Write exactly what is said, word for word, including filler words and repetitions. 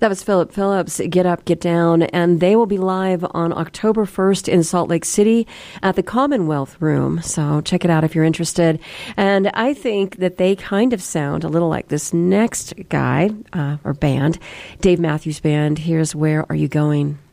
That was Philip Phillips, Get Up, Get Down, and they will be live on October first in Salt Lake City at the Commonwealth Room. So check it out if you're interested. And I think that they kind of sound a little like this next guy, uh, or band, Dave Matthews Band. Here's Where Are You Going?